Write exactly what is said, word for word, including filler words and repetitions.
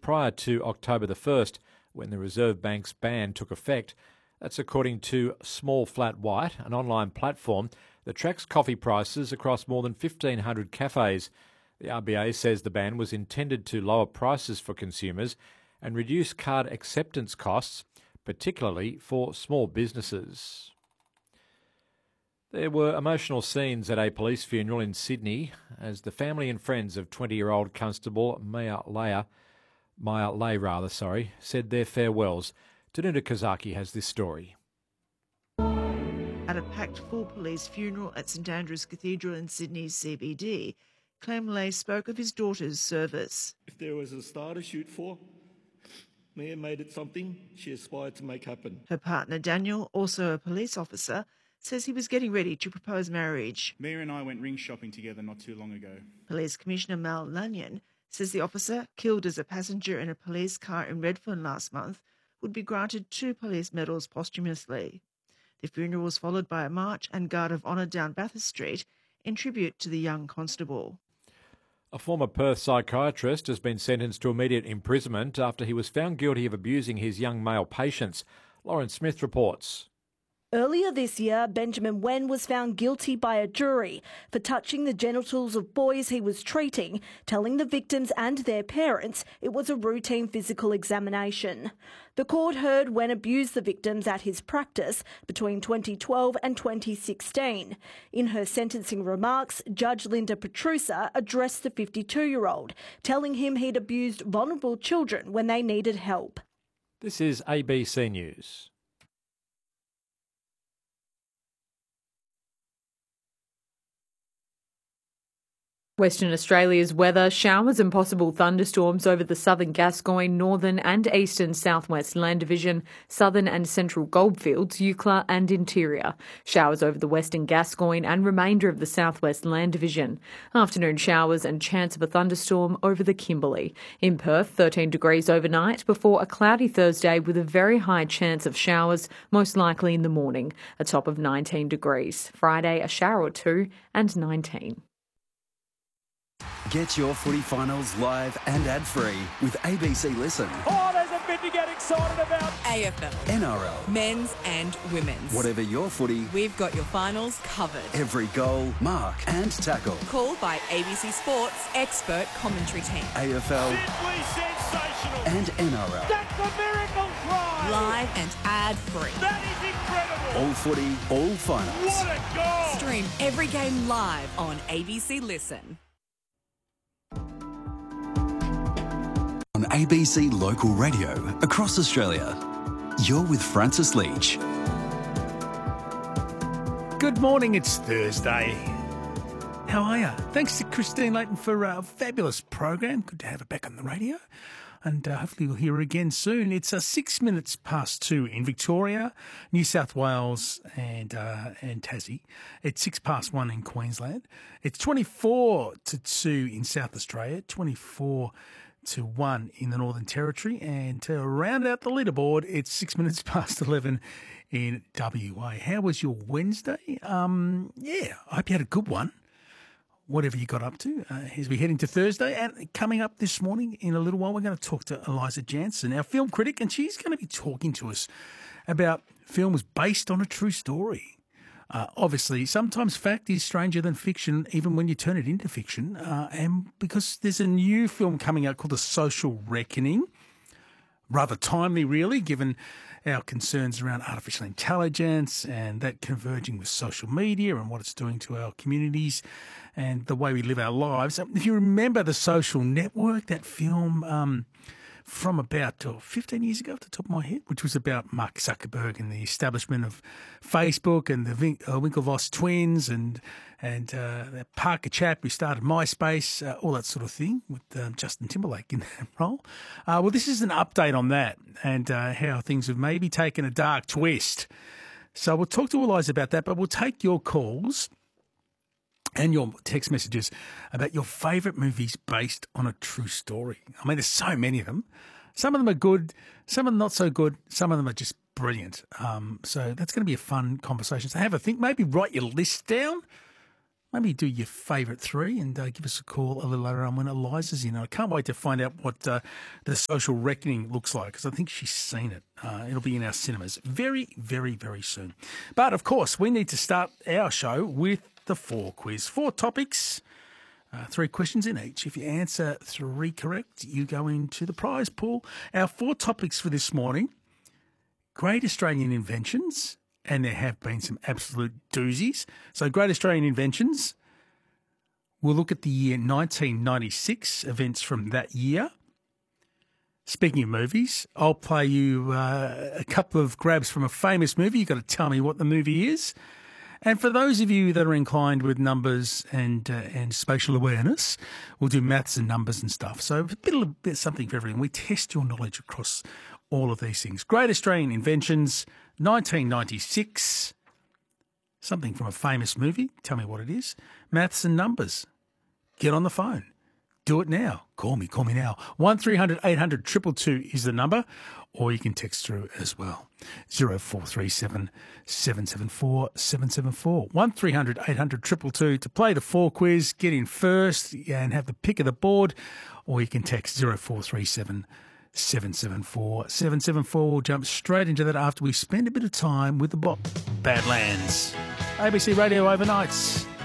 prior to October the first, when the Reserve Bank's ban took effect. That's according to Small Flat White, an online platform that tracks coffee prices across more than fifteen hundred cafes. The R B A says the ban was intended to lower prices for consumers and reduce card acceptance costs, particularly for small businesses. There were emotional scenes at a police funeral in Sydney as the family and friends of twenty-year-old Constable Maya Leah, Maya Lay rather, sorry, said their farewells. Danuta Kazaki has this story. At a packed full police funeral at St Andrew's Cathedral in Sydney's C B D, Clem Lay spoke of his daughter's service. If there was a star to shoot for, Mia made it something she aspired to make happen. Her partner Daniel, also a police officer, says he was getting ready to propose marriage. Mia and I went ring shopping together not too long ago. Police Commissioner Mal Lanyon says the officer, killed as a passenger in a police car in Redfern last month, would be granted two police medals posthumously. The funeral was followed by a march and guard of honour down Bathurst Street in tribute to the young constable. A former Perth psychiatrist has been sentenced to immediate imprisonment after he was found guilty of abusing his young male patients. Lauren Smith reports. Earlier this year, Benjamin Wen was found guilty by a jury for touching the genitals of boys he was treating, telling the victims and their parents it was a routine physical examination. The court heard Wen abused the victims at his practice between twenty twelve and twenty sixteen. In her sentencing remarks, Judge Linda Petrusa addressed the fifty-two-year-old, telling him he'd abused vulnerable children when they needed help. This is A B C News. Western Australia's weather, showers and possible thunderstorms over the southern Gascoyne, northern and eastern southwest land division, southern and central goldfields, Eucla and interior. Showers over the western Gascoyne and remainder of the southwest land division. Afternoon showers and chance of a thunderstorm over the Kimberley. In Perth, thirteen degrees overnight before a cloudy Thursday with a very high chance of showers, most likely in the morning, a top of nineteen degrees. Friday, a shower or two and nineteen. Get your footy finals live and ad-free with A B C Listen. Oh, there's a bit to get excited about. A F L. N R L. Men's and women's. Whatever your footy, we've got your finals covered. Every goal, mark and tackle. Called by A B C Sports expert commentary team. A F L. Simply sensational. And N R L. That's a miracle try. Live and ad-free. That is incredible. All footy, all finals. What a goal. Stream every game live on A B C Listen. On A B C Local Radio across Australia, you're with Francis Leach. Good morning, it's Thursday. How are you? Thanks to Christine Leighton for a fabulous program. Good to have her back on the radio. And uh, hopefully we'll hear her again soon. It's uh, six minutes past two in Victoria, New South Wales and uh, and Tassie. It's six past one in Queensland. It's twenty-four to two in South Australia, twenty-four to one in the Northern Territory. And to round out the leaderboard, it's six minutes past eleven in W A. How was your Wednesday? Um, yeah, I hope you had a good one. Whatever you got up to, uh, as we head into Thursday. And coming up this morning in a little while, we're going to talk to Eliza Jansen, our film critic, and she's going to be talking to us about films based on a true story. Uh, obviously, sometimes fact is stranger than fiction, even when you turn it into fiction. Uh, and because there's a new film coming out called The Social Reckoning, rather timely, really, given our concerns around artificial intelligence and that converging with social media and what it's doing to our communities and the way we live our lives. If you remember The Social Network, that film um, from about oh, fifteen years ago, off the top of my head, which was about Mark Zuckerberg and the establishment of Facebook and the Vin- uh, Winklevoss twins and and uh, that Parker chap who started MySpace, uh, all that sort of thing, with um, Justin Timberlake in that role. Uh, well, this is an update on that and uh, how things have maybe taken a dark twist. So we'll talk to Eliza about that, but we'll take your calls and your text messages about your favourite movies based on a true story. I mean, there's so many of them. Some of them are good, some of them not so good, some of them are just brilliant. Um, so that's going to be a fun conversation. So have a think, maybe write your list down. maybe do your favourite three and uh, give us a call a little later on when Eliza's in. I can't wait to find out what uh, the Social Reckoning looks like because I think she's seen it. Uh, it'll be in our cinemas very, very, very soon. But, of course, we need to start our show with the four quiz. Four topics, uh, three questions in each. If you answer three correct, you go into the prize pool. Our four topics for this morning, Great Australian Inventions, and there have been some absolute doozies. So Great Australian Inventions, we'll look at the year nineteen ninety-six, events from that year. Speaking of movies, I'll play you uh, a couple of grabs from a famous movie. You've got to tell me what the movie is. And for those of you that are inclined with numbers and uh, and spatial awareness, we'll do maths and numbers and stuff. So a bit of a bit something for everything. We test your knowledge across all of these things. Great Australian Inventions, nineteen ninety-six, something from a famous movie. Tell me what it is. Maths and numbers. Get on the phone. Do it now. Call me. Call me now. one three hundred eight hundred two two two is the number, or you can text through as well. zero four three seven seven seven four seven seven four. one three hundred eight hundred two two two to play the four quiz. Get in first and have the pick of the board, or you can text zero four three seven seven seven four seven seven four. We'll jump straight into that after we spend a bit of time with the bot. Badlands. A B C Radio Overnights.